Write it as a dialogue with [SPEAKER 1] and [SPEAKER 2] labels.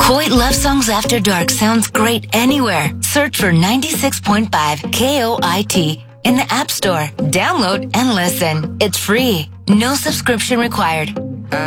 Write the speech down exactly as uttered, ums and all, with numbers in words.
[SPEAKER 1] Coit Love Songs After Dark sounds great anywhere. Search for ninety-six point five K O I T in the App Store. Download and listen. It's free. No subscription required.